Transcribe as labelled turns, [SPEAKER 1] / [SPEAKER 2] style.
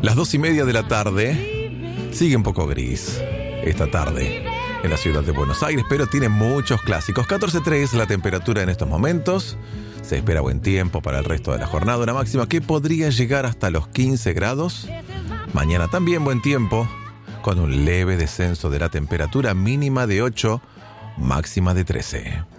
[SPEAKER 1] Las 2:30 de la tarde. Sigue un poco gris esta tarde en la ciudad de Buenos Aires, pero tiene muchos clásicos. 14.3 la temperatura en estos momentos. Se espera buen tiempo para el resto de la jornada. Una máxima que podría llegar hasta los 15 grados. Mañana también buen tiempo, con un leve descenso de la temperatura, mínima de 8, máxima de 13.